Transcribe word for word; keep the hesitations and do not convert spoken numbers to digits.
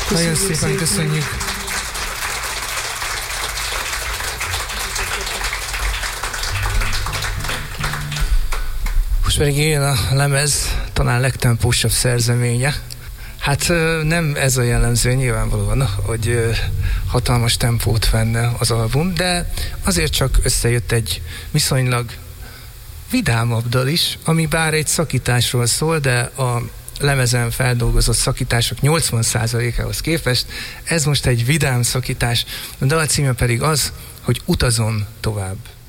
Nagyon szépen, szépen köszönjük. Most pedig jön a lemez talán legtempósabb szerzeménye. Hát nem ez a jellemző nyilvánvalóan, hogy hatalmas tempót venne az album, de azért csak összejött egy viszonylag vidámabb dal is, ami bár egy szakításról szól, de a lemezen feldolgozott szakítások nyolcvan százalékához képest ez most egy vidám szakítás, a dal címe pedig az, hogy Utazom tovább.